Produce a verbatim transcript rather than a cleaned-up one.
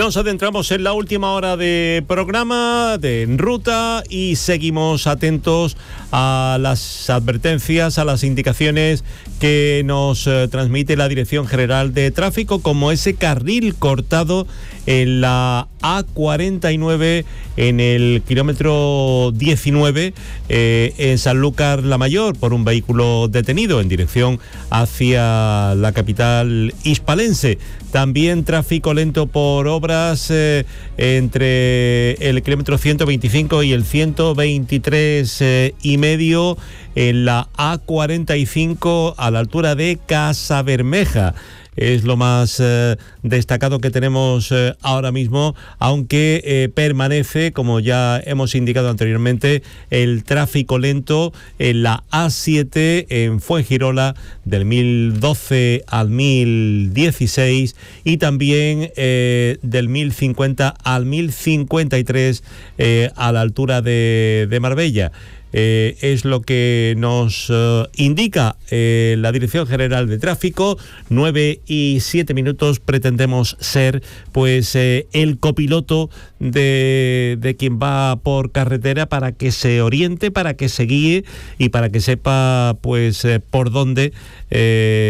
Nos adentramos en la última hora de programa de En Ruta y seguimos atentos a las advertencias, a las indicaciones que nos eh, transmite la Dirección General de Tráfico, como ese carril cortado en la A cuarenta y nueve en el kilómetro diecinueve eh, en Sanlúcar la Mayor por un vehículo detenido en dirección hacia la capital hispalense. También tráfico lento por obras eh, entre el kilómetro ciento veinticinco y el ciento veintitrés eh, y medio en la A cuarenta y cinco a la altura de Casabermeja. Es lo más eh, destacado que tenemos eh, ahora mismo, aunque eh, permanece, como ya hemos indicado anteriormente, el tráfico lento en la A siete en Fuengirola del mil doce al mil dieciséis y también eh, del mil cincuenta al mil cincuenta y tres eh, a la altura de, de Marbella. Eh, es lo que nos uh, indica eh, la Dirección General de Tráfico. Nueve y siete minutos. Pretendemos ser pues eh, el copiloto de, de quien va por carretera, para que se oriente, para que se guíe y para que sepa pues eh, por dónde eh,